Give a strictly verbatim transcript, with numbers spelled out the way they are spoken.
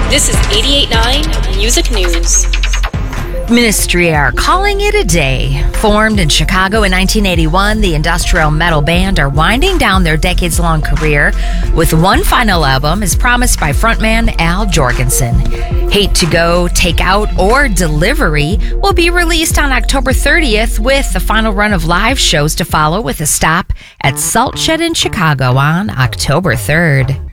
This is eighty-eight point nine Music News. Ministry are calling it a day. Formed in Chicago in nineteen eighty-one, the industrial metal band are winding down their decades-long career with one final album as promised by frontman Al Jourgensen. Hate to Go, Take Out, or Delivery will be released on October thirtieth with the final run of live shows to follow with a stop at Salt Shed in Chicago on October third.